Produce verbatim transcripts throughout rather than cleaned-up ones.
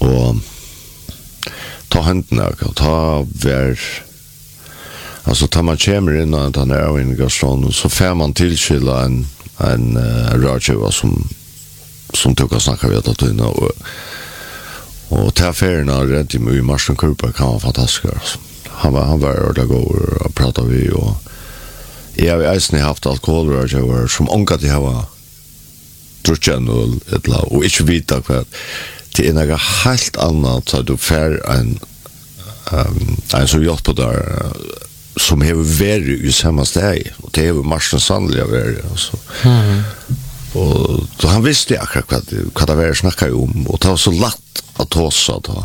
og ta hendene, og ta vær, altså ta man kommer inn og den er av innegasjonen, så får man tilskylda en, en uh, rådgiver som, som tog å snakke ved at hun, og, og til affæren av rent i mye Marsten Kurper kan være fantastisk, altså. Han var, han var ordentlig god og pratet vi, og jeg har eisen haft alkoholrådgiver som ångat jeg har drutjen og et eller annet, og ikke vite hva det er noe helt annet så du får en um, en som gjør på der som har vært i samme sted og det har Marsten sannelig vært altså. Mm. Og så han visste akkurat hva, hva det var snakket om og det var så lett å ta seg da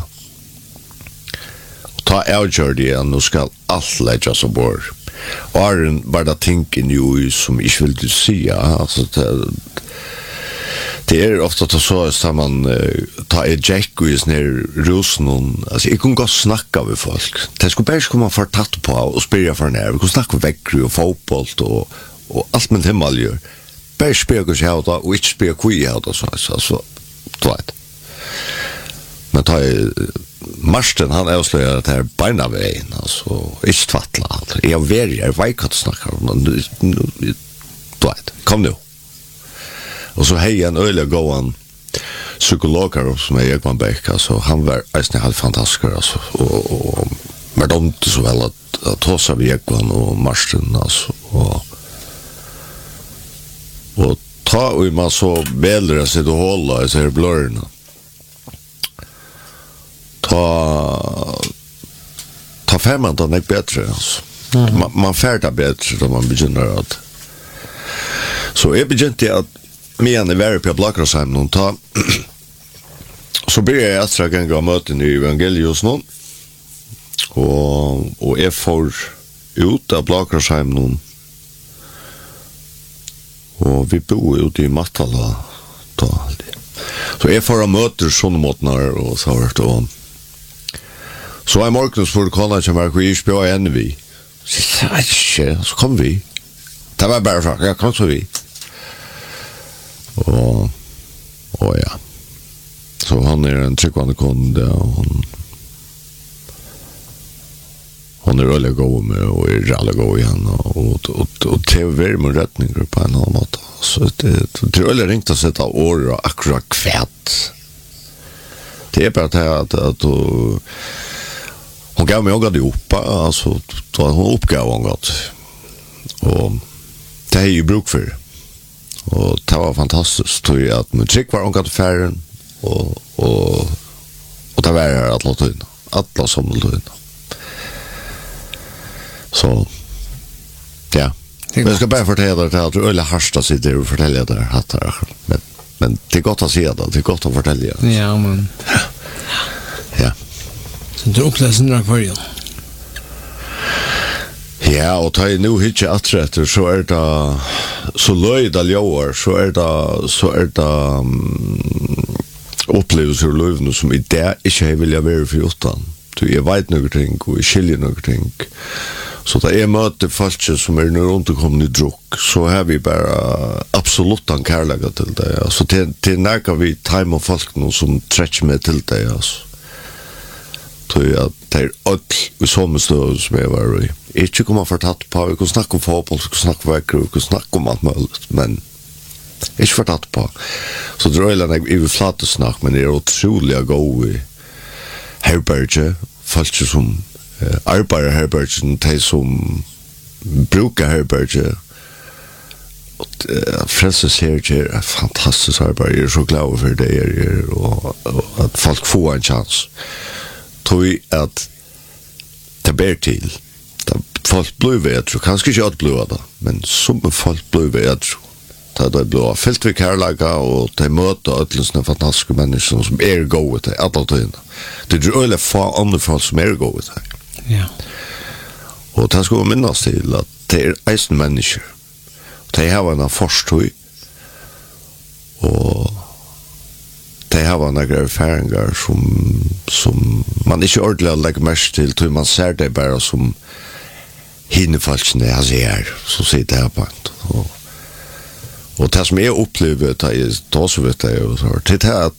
og ta avgjør det igjen nå skal alt legges og bort og Arjen var det tinken jo som ikke vil du si altså det det er ofta til så at man uh, ta et jack og sånn her rosen altså jeg kunne godt snakke med folk det skulle bare komme for tatt på og spille for nær vi kunne snakke om vekkri og fotboll og, og alt med himmel gjør bare spille hos jeg hadde og ikke spille hva jeg hadde så, altså, du vet men ta Marsten han avsløyer at det er beina veien altså, ikke tvattla jeg er veri, jeg vet hva du snakker om du vet, kom nu og så hei en øyelig gåan psykologer som er Ekman Beck altså, han var eisne helt fantastisk altså, og, og med dem så vel at, at hos av Ekman og Marsten altså, og og ta og man så bedre sitt og holde i seg blørene ta ta femman den er bedre altså. Mm. man, man färda bedre da man begynner at så jeg begynte at men är värre på Blakrosheim någon ta så blir jag att jag kan gå möten i evangelios någon och och är för ut av Blakrosheim någon och vi bor ute i Mattala då så är för att möta såna motnar och så vart då så är Marcus för kolla som var vi spelar än vi så kom vi det var bara så jag kom så vi og og ja så han er en tryggvande kunde og han han er veldig god med og er veldig god igjen og, og, og, og det er veldig med retninger på en annen måte så det, det er veldig ringt å sette år og akkurat kvæt det er bare det at, at hun, hun gav meg også det oppe altså hun oppgav hun godt og det er jo bruk for og det var fantastisk tror jeg at musikk var omgatt færen og, og, og det var her alle tøyene alle sommeltøyene så ja men jeg skal bare fortelle deg at du øyelig harsta sitter og forteller deg hatt her men, men det er godt å si det det er godt å fortelle ja men ja så du opplevde sin rak for ja, og ta i nu hitje atretter, så er det så løyd av ljøer, så er det så er det um, opplevelser og løyvene som i det ikke jeg vil være for utan. Jeg vet noen ting, og jeg skiljer noen ting. Så da jeg møter folk som er rundt og kommer i drukk, så har vi bare absolutt en kærlighet til det. Altså, til, til nærker vi time og folk noen som trekker meg til det, altså. Så jeg det er alt i samme støv som jeg var i. Ikke kommer fortatt på, vi kan snakke om fotball, vi kan snakke om vekker, vi kan snakke om alt mulig, men ikke fortatt på. Så det er øyne jeg vil flate snakk, men det er utrolig å gå i herberge, folk som eh, arbeider herbergen, de som bruker herberge, og Frelse Serger er fantastisk arbeid, jeg er så glad for det jeg er, og, og at folk får en chans. Tror jeg at det ber til, da folk blir vedtro, kanskje ikke alt blir det, men som folk blir vedtro, da de blir fyllt ved kærlaga, og de møter ødelensene fantastiske mennesker som er gode til alle tøyene. Det er øyelig få andre folk som er gode til. Ja. Og det skal vi minnes til at det er eisen mennesker. De har en forstøy, og de har en erfaringer som, som man ikke ordentlig legger mest til, til man ser det bare som hinnefalskene jeg ser, så sitter jeg på en. Og, og det som jeg opplever, det er også vet jeg, det er at